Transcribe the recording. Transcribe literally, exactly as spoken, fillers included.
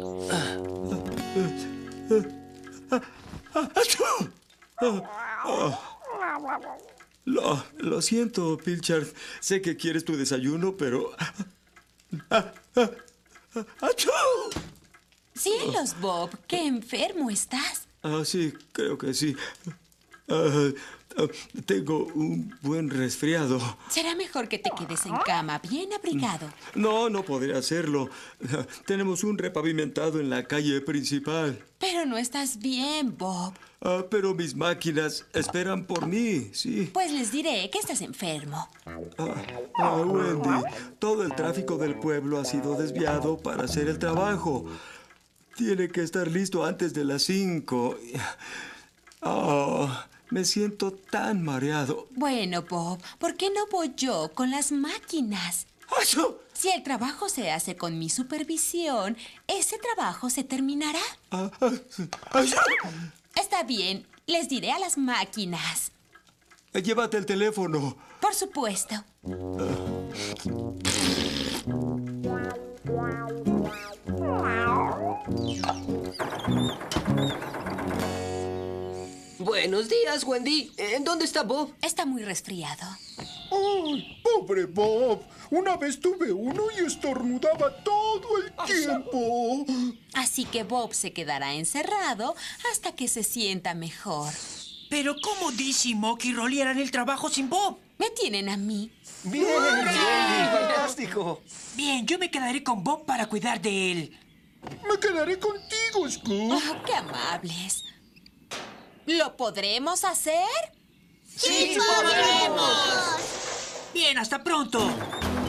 Lo, lo siento, Pilchard. Sé que quieres tu desayuno, pero... ¡Achú! Cielos, Bob, qué enfermo estás. Ah, sí, creo que sí. Ah, ah, tengo un buen resfriado. Será mejor que te quedes en cama, bien abrigado. No, no podré hacerlo. Tenemos un repavimentado en la calle principal. Pero no estás bien, Bob. Ah, pero mis máquinas esperan por mí, sí. Pues les diré que estás enfermo. Ah, ah, Wendy, todo el tráfico del pueblo ha sido desviado para hacer el trabajo. Tiene que estar listo antes de las cinco. Oh, me siento tan mareado. Bueno, Bob, ¿por qué no voy yo con las máquinas? ¡Achú! Si el trabajo se hace con mi supervisión, ese trabajo se terminará. Ah, ah, ¡achú! Está bien, les diré a las máquinas. Llévate el teléfono. Por supuesto. Buenos días, Wendy. ¿En dónde está Bob? Está muy resfriado. ¡Ay, pobre Bob! Una vez tuve uno y estornudaba todo el tiempo. Así que Bob se quedará encerrado hasta que se sienta mejor. Pero ¿cómo Dizzy, Mock y Rolly harán el trabajo sin Bob? Me tienen a mí. Bien, bien, fantástico. Bien, yo me quedaré con Bob para cuidar de él. Me quedaré contigo, Scoop. Oh, ¡qué amables! ¿Lo podremos hacer? ¡Sí, podremos! Bien, hasta pronto.